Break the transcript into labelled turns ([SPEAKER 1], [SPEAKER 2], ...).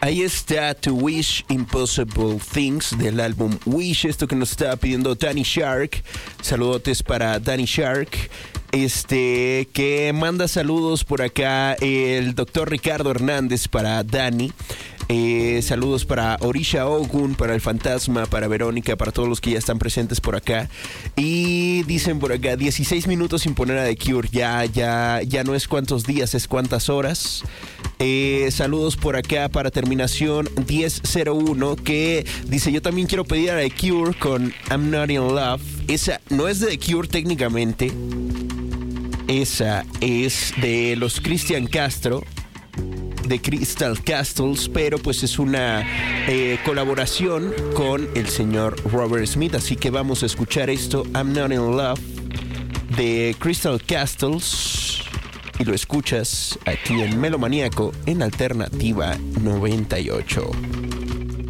[SPEAKER 1] Ahí está To Wish Impossible Things del álbum Wish, esto que nos estaba pidiendo Danny Shark. Saludotes para Danny Shark. Que manda saludos por acá el doctor Ricardo Hernández para Dani. Saludos para Orisha Ogun, para el Fantasma, para Verónica, para todos los que ya están presentes por acá. Y dicen por acá, 16 minutos sin poner a The Cure. Ya no es cuántos días, es cuántas horas. Saludos por acá para terminación 1001, que dice: yo también quiero pedir a The Cure con I'm Not In Love. Esa no es de The Cure técnicamente. Esa es de los Cristian Castro, de Crystal Castles, pero pues es una colaboración con el señor Robert Smith, así que vamos a escuchar esto, I'm Not In Love, de Crystal Castles, y lo escuchas aquí en Melomaníaco en Alternativa 98.